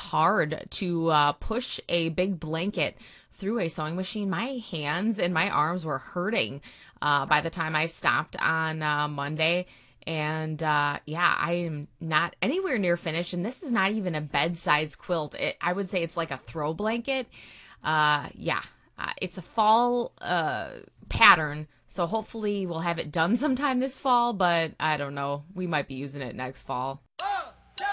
hard to push a big blanket through a sewing machine. My hands and my arms were hurting by the time I stopped on Monday. And yeah, I am not anywhere near finished. And this is not even a bed-size quilt. I would say it's like a throw blanket. Yeah, it's a fall pattern. So hopefully we'll have it done sometime this fall. But I don't know. We might be using it next fall.